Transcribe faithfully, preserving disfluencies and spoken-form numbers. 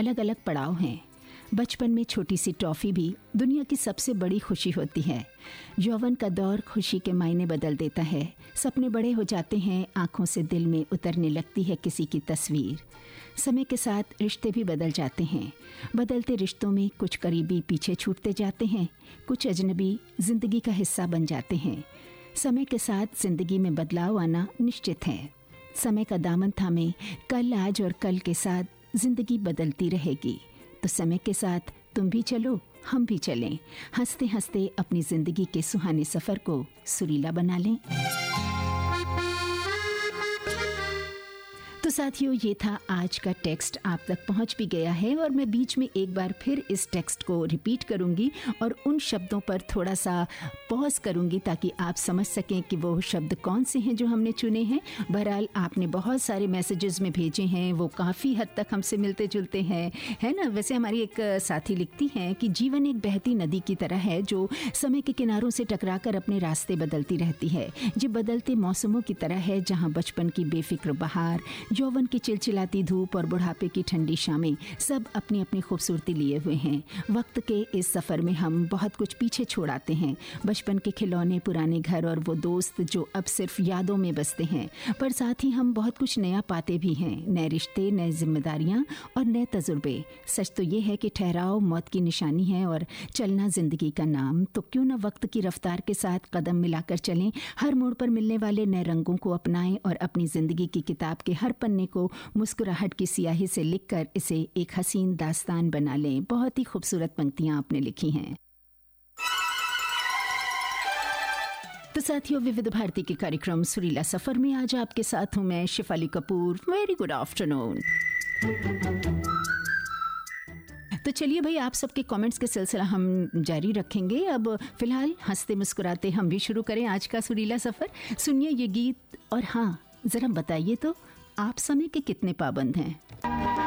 अलग अलग पड़ाव हैं। बचपन में छोटी सी टॉफ़ी भी दुनिया की सबसे बड़ी खुशी होती है। यौवन का दौर खुशी के मायने बदल देता है। सपने बड़े हो जाते हैं, आंखों से दिल में उतरने लगती है किसी की तस्वीर। समय के साथ रिश्ते भी बदल जाते हैं। बदलते रिश्तों में कुछ करीबी पीछे छूटते जाते हैं, कुछ अजनबी ज़िंदगी का हिस्सा बन जाते हैं। समय के साथ ज़िंदगी में बदलाव आना निश्चित है। समय का दामन थामे कल, आज और कल के साथ ज़िंदगी बदलती रहेगी। तो समय के साथ तुम भी चलो, हम भी चलें। हंसते हंसते अपनी ज़िंदगी के सुहाने सफ़र को सुरीला बना लें। तो साथियों, ये था आज का टेक्स्ट, आप तक पहुंच भी गया है और मैं बीच में एक बार फिर इस टेक्स्ट को रिपीट करूंगी और उन शब्दों पर थोड़ा सा पॉज करूंगी ताकि आप समझ सकें कि वो शब्द कौन से हैं जो हमने चुने हैं। बहरहाल आपने बहुत सारे मैसेजेस में भेजे हैं, वो काफ़ी हद तक हमसे मिलते जुलते हैं, है ना। वैसे हमारी एक साथी लिखती हैं कि जीवन एक बहती नदी की तरह है जो समय के किनारों से टकराकर अपने रास्ते बदलती रहती है। ये बदलते मौसमों की तरह है जहाँ बचपन की बेफिक्र बहार, यौवन की चिलचिलाती धूप और बुढ़ापे की ठंडी शामें सब अपनी अपनी खूबसूरती लिए हुए हैं। वक्त के इस सफ़र में हम बहुत कुछ पीछे छोड़ आते हैं। बचपन के खिलौने, पुराने घर और वो दोस्त जो अब सिर्फ यादों में बसते हैं, पर साथ ही हम बहुत कुछ नया पाते भी हैं। नए रिश्ते, नई जिम्मेदारियां और नए तजुर्बे। सच तो ये है कि ठहराव मौत की निशानी है और चलना ज़िंदगी का नाम। तो क्यों न वक्त की रफ्तार के साथ कदम मिलाकर चलें, हर मोड़ पर मिलने वाले नए रंगों को अपनाएं और अपनी ज़िंदगी की किताब के हर पन्ने को मुस्कुराहट की स्याही से लिखकर इसे एक हसीन दास्तान बना लें। बहुत ही खूबसूरत पंक्तियां आपने लिखी हैं। तो साथियों, विविध भारती के कार्यक्रम सुरीला सफर में आज आपके साथ हूं मैं Shifali Kapoor. Very good afternoon. तो चलिए भाई, आप सबके कमेंट्स के सिलसिला हम जारी रखेंगे। अब फिलहाल हंसते मुस्कुराते हम भी शुरू करें आज का सुरीला सफर। सुनिए ये गीत और हाँ, जरा बताइए तो आप समय के कितने पाबंद हैं।